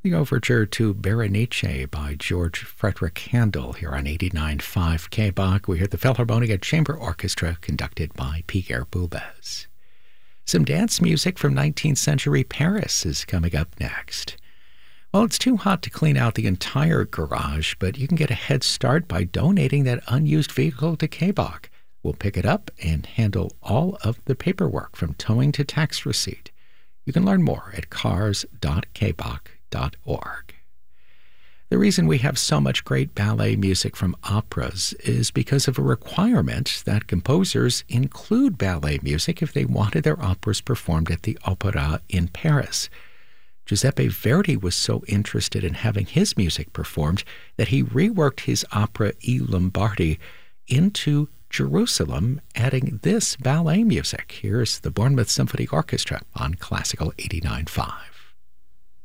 The overture to Berenice by George Frederick Handel here on 89.5 KBach. We hear the Philharmonia Chamber Orchestra conducted by Pierre Boulez. Some dance music from 19th century Paris is coming up next. Well, it's too hot to clean out the entire garage, but you can get a head start by donating that unused vehicle to KBach. We'll pick it up and handle all of the paperwork from towing to tax receipt. You can learn more at cars.kbach.org. The reason we have so much great ballet music from operas is because of a requirement that composers include ballet music if they wanted their operas performed at the Opéra in Paris. Giuseppe Verdi was so interested in having his music performed that he reworked his opera I Lombardi into Jerusalem, adding this ballet music. Here's the Bournemouth Symphony Orchestra on Classical 89.5.